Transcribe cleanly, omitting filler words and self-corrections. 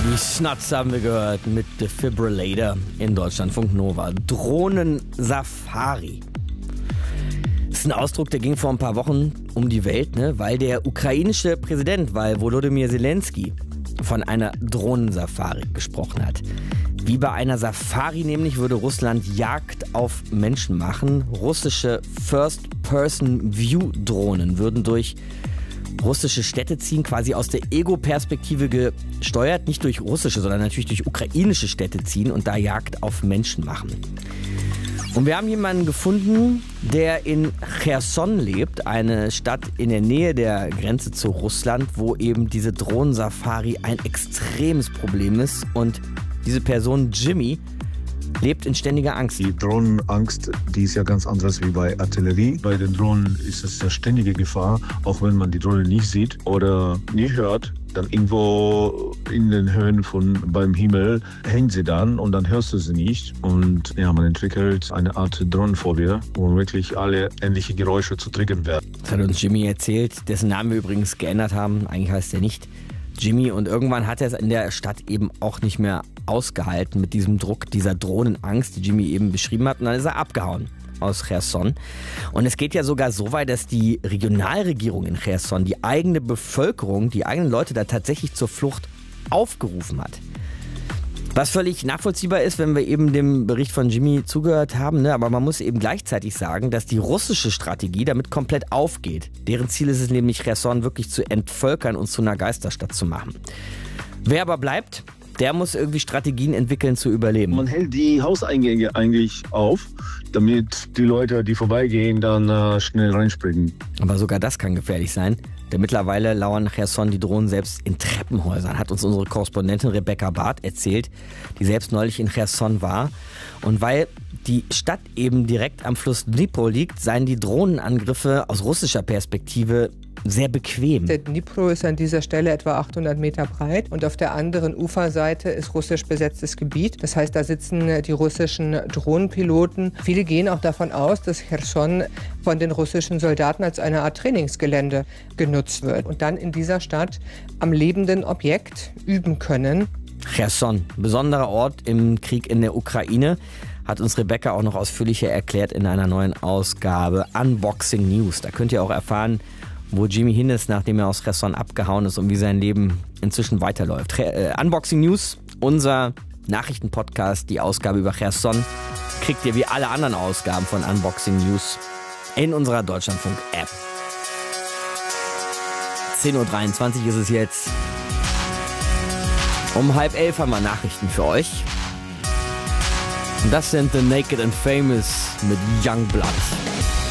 Die Schnatz haben wir gehört mit Defibrillator in Deutschlandfunk Nova. Drohnensafari. Das ist ein Ausdruck, der ging vor ein paar Wochen um die Welt, ne? Weil der ukrainische Präsident, Volodymyr Zelensky, von einer Drohnensafari gesprochen hat. Wie bei einer Safari nämlich würde Russland Jagd auf Menschen machen. Russische First-Person-View-Drohnen würden durch russische Städte ziehen, quasi aus der Ego-Perspektive gesteuert, nicht durch russische, sondern natürlich durch ukrainische Städte ziehen und da Jagd auf Menschen machen. Und wir haben jemanden gefunden, der in Cherson lebt, eine Stadt in der Nähe der Grenze zu Russland, wo eben diese Drohnensafari ein extremes Problem ist. Und diese Person, Jimmy, lebt in ständiger Angst. Die Drohnenangst, die ist ja ganz anders wie bei Artillerie. Bei den Drohnen ist es ja ständige Gefahr, auch wenn man die Drohne nicht sieht oder nicht hört. Dann irgendwo in den Höhen beim Himmel hängt sie dann und dann hörst du sie nicht. Und ja, man entwickelt eine Art Drohnenphobie, wo wirklich alle ähnliche Geräusche zu triggern werden. Das hat uns Jimmy erzählt, dessen Namen wir übrigens geändert haben. Eigentlich heißt er nicht Jimmy. Und irgendwann hat er es in der Stadt eben auch nicht mehr ausgehalten mit diesem Druck, dieser Drohnenangst, die Jimmy eben beschrieben hat. Und dann ist er abgehauen aus Cherson. Und es geht ja sogar so weit, dass die Regionalregierung in Cherson die eigene Bevölkerung, die eigenen Leute da tatsächlich zur Flucht aufgerufen hat. Was völlig nachvollziehbar ist, wenn wir eben dem Bericht von Jimmy zugehört haben, ne? Aber man muss eben gleichzeitig sagen, dass die russische Strategie damit komplett aufgeht. Deren Ziel ist es nämlich, Cherson wirklich zu entvölkern und zu einer Geisterstadt zu machen. Wer aber bleibt, der muss irgendwie Strategien entwickeln, zu überleben. Man hält die Hauseingänge eigentlich auf, damit die Leute, die vorbeigehen, dann schnell reinspringen. Aber sogar das kann gefährlich sein, denn mittlerweile lauern in Cherson die Drohnen selbst in Treppenhäusern, hat uns unsere Korrespondentin Rebecca Barth erzählt, die selbst neulich in Cherson war. Und weil die Stadt eben direkt am Fluss Dnipro liegt, seien die Drohnenangriffe aus russischer Perspektive sehr bequem. Der Dnipro ist an dieser Stelle etwa 800 Meter breit und auf der anderen Uferseite ist russisch besetztes Gebiet. Das heißt, da sitzen die russischen Drohnenpiloten. Viele gehen auch davon aus, dass Cherson von den russischen Soldaten als eine Art Trainingsgelände genutzt wird und dann in dieser Stadt am lebenden Objekt üben können. Cherson, besonderer Ort im Krieg in der Ukraine, hat uns Rebecca auch noch ausführlicher erklärt in einer neuen Ausgabe Unboxing News. Da könnt ihr auch erfahren, wo Jimmy hin ist, nachdem er aus Cherson abgehauen ist und wie sein Leben inzwischen weiterläuft. Unboxing News, unser Nachrichtenpodcast, die Ausgabe über Cherson, kriegt ihr wie alle anderen Ausgaben von Unboxing News in unserer Deutschlandfunk-App. 10.23 Uhr ist es jetzt. Um 10:30 haben wir Nachrichten für euch. Und das sind The Naked and Famous mit Youngblood.